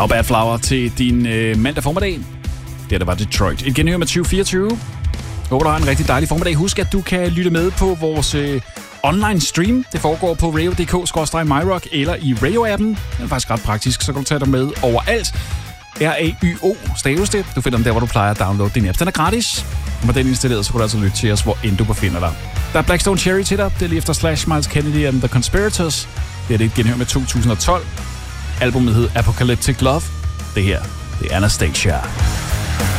Ciao Bad Flower til din mandag formiddag. Det var Detroit. Et genhør med 2024. Håber, du har en rigtig dejlig formiddag. Husk, at du kan lytte med på vores online stream. Det foregår på radio.dk/myrock eller i radio-appen. Det er faktisk ret praktisk, så kan du tage dig med overalt. RAYO staves det. Du finder den der, hvor du plejer at downloade din app. Den er gratis. Med den installeret, så kan du altså lytte til os, hvor end du befinder dig. Der er Blackstone Cherry til dig. Det er lige efter Slash, Miles Kennedy and The Conspirators. Det er et genhør med 2012. Albumet hed Apocalyptic Love. Det her, det er Anastasia.